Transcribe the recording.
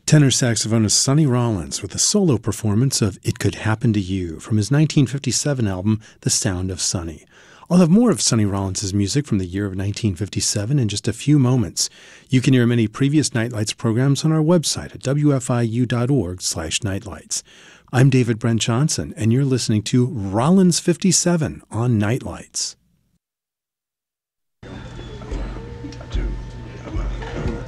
Tenor saxophonist Sonny Rollins with a solo performance of It Could Happen to You from his 1957 album, The Sound of Sonny. I'll have more of Sonny Rollins' music from the year of 1957 in just a few moments. You can hear many previous Nightlights programs on our website at wfiu.org/nightlights. I'm David Brent Johnson, and you're listening to Rollins 57 on Nightlights.